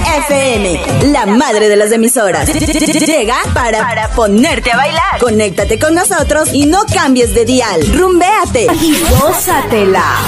FM, la madre de las emisoras. Llega para ponerte a bailar. Conéctate con nosotros y no cambies de dial. Rumbéate y gózatela.